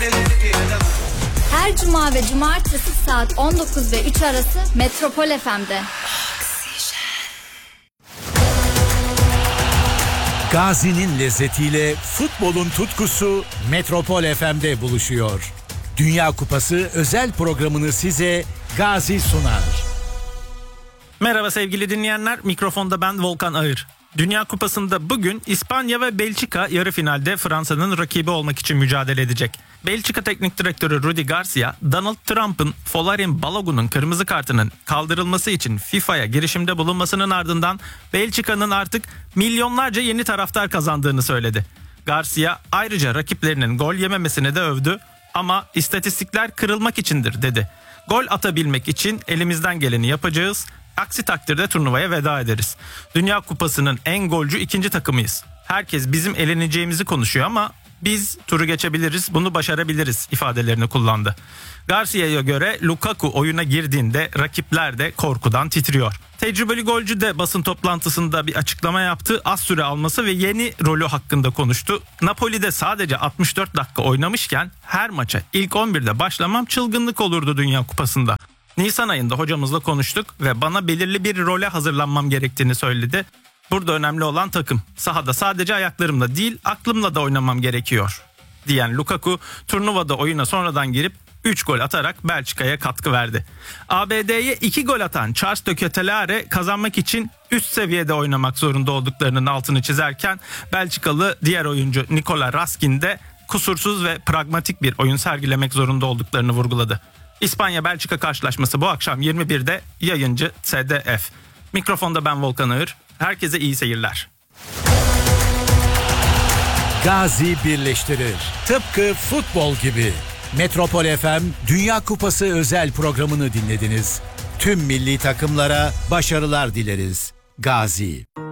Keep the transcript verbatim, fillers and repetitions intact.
Her cuma ve cumartesi saat on dokuz ve üç arası Metropol F M'de. Gazi'nin lezzetiyle futbolun tutkusu Metropol F M'de buluşuyor. Dünya Kupası özel programını size Gazi sunar. Merhaba sevgili dinleyenler, mikrofonda ben Volkan Ağır. Dünya Kupası'nda bugün İspanya ve Belçika yarı finalde Fransa'nın rakibi olmak için mücadele edecek. Belçika Teknik Direktörü Rudi Garcia, Donald Trump'ın Folarin Balogun'un kırmızı kartının kaldırılması için FIFA'ya girişimde bulunmasının ardından Belçika'nın artık milyonlarca yeni taraftar kazandığını söyledi. Garcia ayrıca rakiplerinin gol yememesini de övdü ama istatistikler kırılmak içindir dedi. Gol atabilmek için elimizden geleni yapacağız. Aksi takdirde turnuvaya veda ederiz. Dünya Kupası'nın en golcü ikinci takımıyız. Herkes bizim eleneceğimizi konuşuyor ama biz turu geçebiliriz, bunu başarabiliriz ifadelerini kullandı. Garcia'ya göre Lukaku oyuna girdiğinde rakipler de korkudan titriyor. Tecrübeli golcü de basın toplantısında bir açıklama yaptı. Az süre alması ve yeni rolü hakkında konuştu. Napoli'de sadece altmış dört dakika oynamışken her maça ilk on birde başlamam çılgınlık olurdu Dünya Kupası'nda. Nisan ayında hocamızla konuştuk ve bana belirli bir role hazırlanmam gerektiğini söyledi. Burada önemli olan takım. Sahada sadece ayaklarımla değil, aklımla da oynamam gerekiyor diyen Lukaku turnuvada oyuna sonradan girip üç gol atarak Belçika'ya katkı verdi. A B D'ye iki gol atan Charles de Ketelaere kazanmak için üst seviyede oynamak zorunda olduklarının altını çizerken Belçikalı diğer oyuncu Nicolas Raskin de kusursuz ve pragmatik bir oyun sergilemek zorunda olduklarını vurguladı. İspanya-Belçika karşılaşması bu akşam yirmi birde yayıncı S D F. Mikrofonda ben Volkan Ağır. Herkese iyi seyirler. Gazi birleştirir. Tıpkı futbol gibi. Metropol F M Dünya Kupası özel programını dinlediniz. Tüm milli takımlara başarılar dileriz. Gazi.